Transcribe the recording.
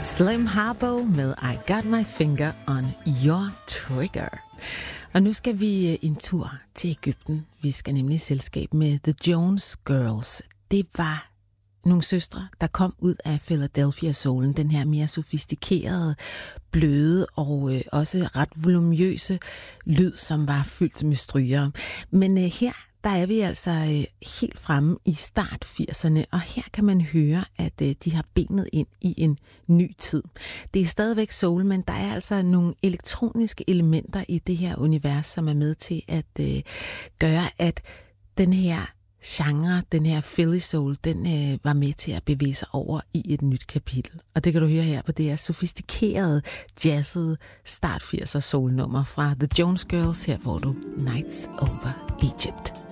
Slim Harpo med I Got My Finger on Your Trigger. Og nu skal vi en tur til Egypten. Vi skal nemlig i selskab med The Jones Girls. Det var nogle søstre, der kom ud af Philadelphia-soulen, den her mere sofistikerede, bløde og også ret voluminøse lyd, som var fyldt med strygere. Men her der er vi altså helt fremme i start 80'erne, og her kan man høre, at de har benet ind i en ny tid. Det er stadigvæk soul, men der er altså nogle elektroniske elementer i det her univers, som er med til at gøre, at den her genre, den her Philly soul, den var med til at bevæge sig over i et nyt kapitel. Og det kan du høre her på det her sofistikerede, jazzede start 80'er soul-nummer fra The Jones Girls. Her får du Nights Over Egypt.